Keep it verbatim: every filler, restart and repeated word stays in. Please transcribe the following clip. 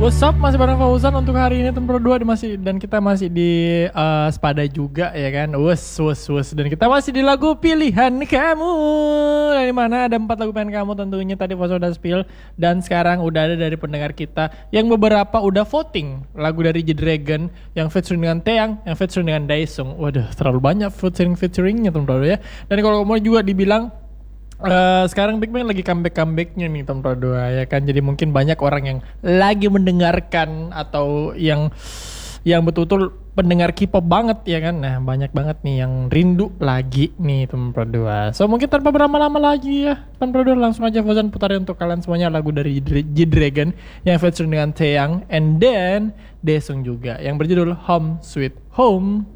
What's up, masih bareng Fauzan untuk hari ini tempat dua masih dan kita masih di uh, Spada juga ya kan. Wes wes wes dan kita masih di lagu pilihan kamu. Dari mana ada empat lagu pilihan kamu tentunya tadi Fauzan udah spill dan sekarang udah ada dari pendengar kita yang beberapa udah voting lagu dari G-Dragon yang featuring dengan Taeyang, yang featuring dengan Daesung. Waduh, terlalu banyak featuring featuringnya teman-teman ya. Dan kalau mau juga dibilang Uh, sekarang Big Bang lagi comeback-comebacknya nih teman-teman dua ya kan. Jadi mungkin banyak orang yang lagi mendengarkan atau yang yang betul-betul pendengar K-pop banget ya kan. Nah banyak banget nih yang rindu lagi nih teman-teman dua. So mungkin tanpa berlama-lama lagi ya teman-teman dua, langsung aja Fauzan putarin untuk kalian semuanya lagu dari G-Dragon yang featuring dengan Taeyang and then Daesung juga yang berjudul Home Sweet Home.